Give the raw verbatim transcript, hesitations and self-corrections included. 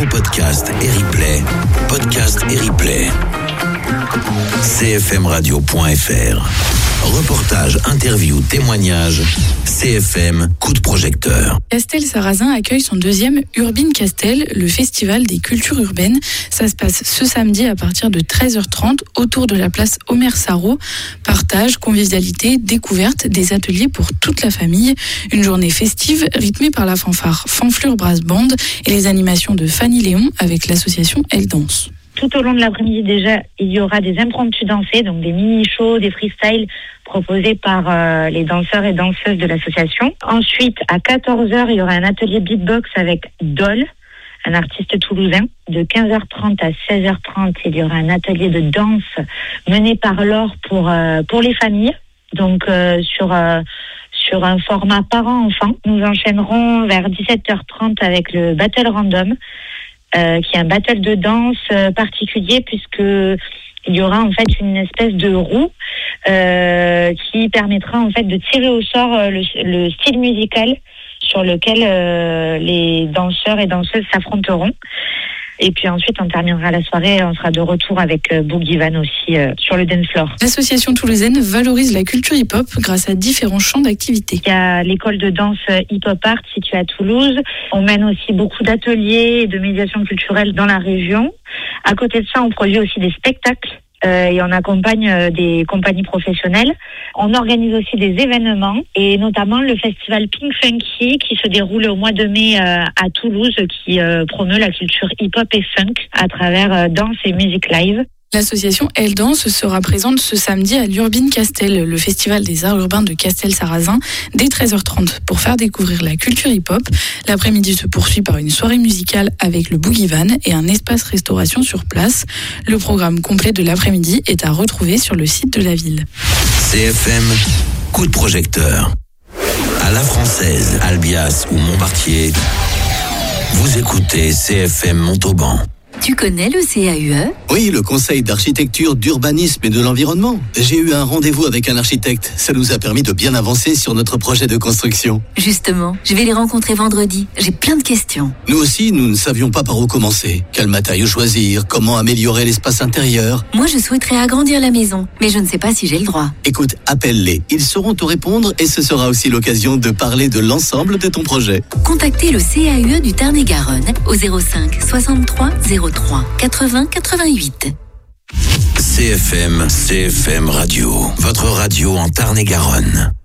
vos podcasts et replays. Podcasts et replays. c f m radio point f r. Reportages, interviews, témoignages. C F M, coup de projecteur. Castel-Sarrazin accueille son deuxième Urbine Castel, le festival des cultures urbaines. Ça se passe ce samedi à partir de treize heures trente autour de la place Omer Sarraut. Partage, convivialité, découverte, des ateliers pour toute la famille. Une journée festive rythmée par la fanfare Fanflure Brass Band et les animations de Fanny Léon avec l'association Elle Danse. Tout au long de l'après-midi déjà, il y aura des impromptus dansés, donc des mini-shows, des freestyles proposés par euh, les danseurs et danseuses de l'association. Ensuite, à quatorze heures, il y aura un atelier beatbox avec Dol, un artiste toulousain. De quinze heures trente à seize heures trente, il y aura un atelier de danse mené par Laure pour, euh, pour les familles, donc euh, sur... Euh, sur un format parent-enfant. Nous enchaînerons vers dix-sept heures trente avec le Battle Random, euh, qui est un battle de danse euh, particulier puisque il y aura en fait une espèce de roue euh, qui permettra en fait de tirer au sort euh, le, le style musical sur lequel euh, les danseurs et danseuses s'affronteront. Et puis ensuite, on terminera la soirée, on sera de retour avec euh, Boogie Van aussi euh, sur le dance floor. L'association toulousaine valorise la culture hip-hop grâce à différents champs d'activité. Il y a l'école de danse hip-hop art située à Toulouse. On mène aussi beaucoup d'ateliers et de médiation culturelle dans la région. À côté de ça, on produit aussi des spectacles. Euh, et on accompagne euh, des compagnies professionnelles. On organise aussi des événements et notamment le festival Pink Funky qui se déroule au mois de mai euh, à Toulouse, qui euh, promeut la culture hip-hop et funk à travers euh, danse et musique live. L'association Elle Danse sera présente ce samedi à l'Urbine Castel, le festival des arts urbains de Castel-Sarrazin, dès treize heures trente pour faire découvrir la culture hip-hop. L'après-midi se poursuit par une soirée musicale avec le Boogie Van et un espace restauration sur place. Le programme complet de l'après-midi est à retrouver sur le site de la ville. C F M, coup de projecteur. À la Française, Albias ou Montmartier, vous écoutez C F M Montauban. Tu connais le C A U E ? Oui, le Conseil d'architecture, d'urbanisme et de l'environnement. J'ai eu un rendez-vous avec un architecte. Ça nous a permis de bien avancer sur notre projet de construction. Justement, je vais les rencontrer vendredi. J'ai plein de questions. Nous aussi, nous ne savions pas par où commencer. Quel matériau choisir ? Comment améliorer l'espace intérieur ? Moi, je souhaiterais agrandir la maison, mais je ne sais pas si j'ai le droit. Écoute, appelle-les. Ils sauront te répondre et ce sera aussi l'occasion de parler de l'ensemble de ton projet. Contactez le C A U E du Tarn-et-Garonne au zéro cinq soixante-trois zéro trois quatre-vingts quatre-vingt-huit. C F M, C F M Radio, votre radio en Tarn-et-Garonne.